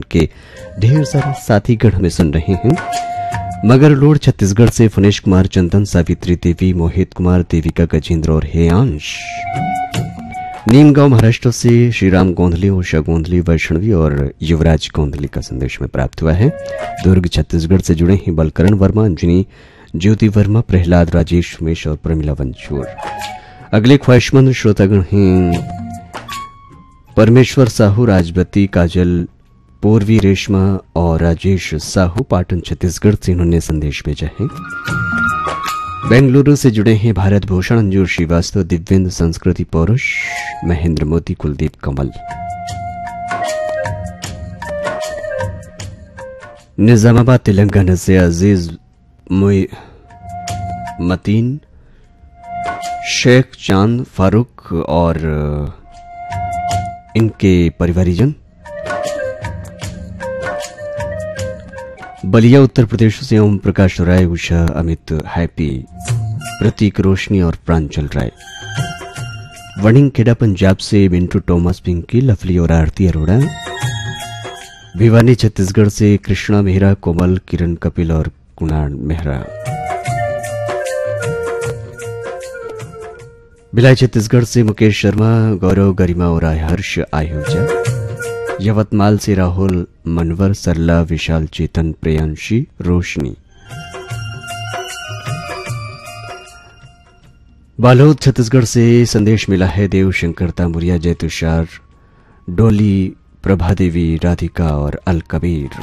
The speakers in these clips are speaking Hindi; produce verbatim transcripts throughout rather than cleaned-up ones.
के ढेर सारे साथीगण हमें सुन रहे हैं। मगरलोड छत्तीसगढ़ से फनेश कुमार, चंदन, सावित्री देवी, मोहित कुमार, देविका गजेंद्र और हेयांश। नीमगांव महाराष्ट्र से श्रीराम गोंधली, उषा गोंधली, वैष्णवी और युवराज गोंधली का संदेश में प्राप्त हुआ है। दुर्ग छत्तीसगढ़ से जुड़े हैं बलकरण वर्मा, अंजनी, ज्योति वर्मा, प्रहलाद, राजेश, उमेश और प्रमिला वंचूर। अगले ख्वाहिशमंद श्रोतागण हैं परमेश्वर साहू, राजवती, काजल, पूर्वी, रेशमा और राजेश साहू, पाटन छत्तीसगढ़ से इन्होंने संदेश भेजा है। बेंगलुरु से जुड़े हैं भारत भूषण, अंजूर श्रीवास्तव, दिव्येंद्र, संस्कृति पौरुष, महेंद्र मोदी, कुलदीप कमल। निजामाबाद तेलंगाना से अजीज मतीन, शेख चांद, फारूक और इनके परिवारीजन। बलिया उत्तर प्रदेश से ओम प्रकाश राय, उषा, अमित, हैप्पी, प्रतीक, रोशनी और प्रांजल राय। वणिंग खेड़ा पंजाब से मिंटू, टॉमस, पिंकी, लवली और आरती अरोड़ा। भिवानी छत्तीसगढ़ से कृष्णा मेहरा, कोमल, किरण, कपिल और कुणाल मेहरा। भिलाई छत्तीसगढ़ से मुकेश शर्मा, गौरव, गरिमा और हर्ष आयोजन। यवतमाल से राहुल, मनवर, सरला, विशाल, चेतन, प्रियांशी, रोशनी। बालोद छत्तीसगढ़ से संदेश मिला है देव शंकर, तामुरिया, जय तुषार, डोली, प्रभा देवी, राधिका और अल कबीर।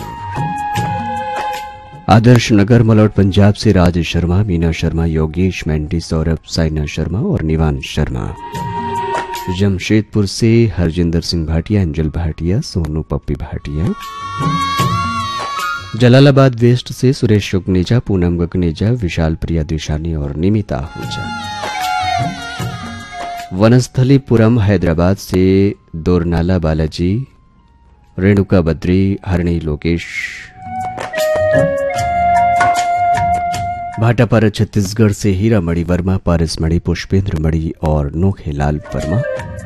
आदर्श नगर मलौट पंजाब से राज शर्मा, मीना शर्मा, योगेश, मैंडी, सौरभ, साइना शर्मा और निवान शर्मा। जमशेदपुर से हरजिंदर सिंह भाटिया, अंजल भाटिया, सोनू पप्पी भाटिया। जलालाबाद वेस्ट से सुरेश शुक्नेजा, पूनम गगनेजा, विशाल, प्रिया द्विशानी और निमिता आहूजा। वनस्थलीपुरम हैदराबाद से दोरनाला बालाजी, रेणुका बद्री, हरणी लोकेश। भाटापारा छत्तीसगढ़ से हीरा मणि वर्मा, पारस मणि, पुष्पेंद्र मणि और नोखेलाल वर्मा।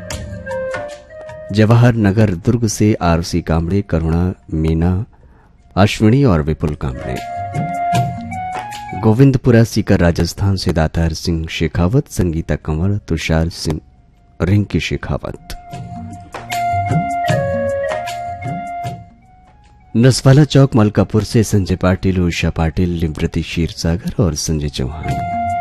जवाहर नगर दुर्ग से आरसी कामड़े, करुणा, मीना, अश्विनी और विपुल कामड़े। गोविंदपुरा सीकर राजस्थान से दातार सिंह शेखावत, संगीता कंवर, तुषार सिंह, रिंकी शेखावत। नसवाला चौक मलकापुर से संजय पाटिल, उषा पाटिल, लिमृति क्षीरसागर और संजय चौहान।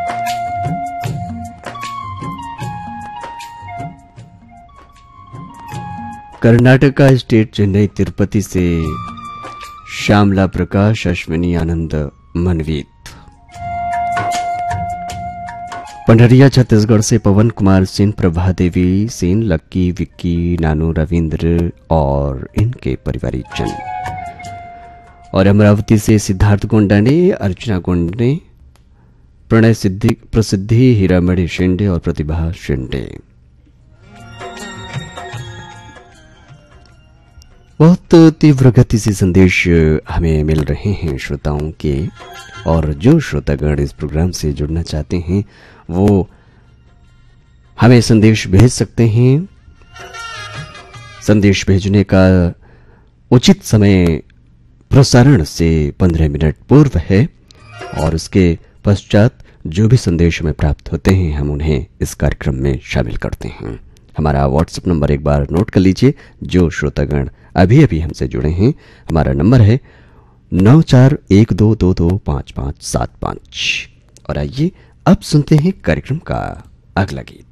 कर्नाटका स्टेट चेन्नई तिरुपति से श्यामला प्रकाश, अश्विनी, आनंद, मनवीत। पंडरिया छत्तीसगढ़ से पवन कुमार सिंह, प्रभा देवी सिंह, लक्की, विक्की, नानू, रविंद्र और इनके परिवारीजन। और अमरावती से सिद्धार्थ गोंडा ने, अर्चना गोंड ने, प्रणय सिद्धि, प्रसिद्धि, हीरामणि शिंदे और प्रतिभा शिंदे। बहुत तीव्र गति से संदेश हमें मिल रहे हैं श्रोताओं के, और जो श्रोतागण इस प्रोग्राम से जुड़ना चाहते हैं वो हमें संदेश भेज सकते हैं। संदेश भेजने का उचित समय प्रसारण से पंद्रह मिनट पूर्व है, और उसके पश्चात जो भी संदेश हमें प्राप्त होते हैं हम उन्हें इस कार्यक्रम में शामिल करते हैं। हमारा व्हाट्सएप नंबर एक बार नोट कर लीजिए। जो श्रोतागण अभी अभी हमसे जुड़े हैं, हमारा नंबर है नौ चार एक दो दो दो पांच पांच सात पांच। और आइए अब सुनते हैं कार्यक्रम का अगला गीत।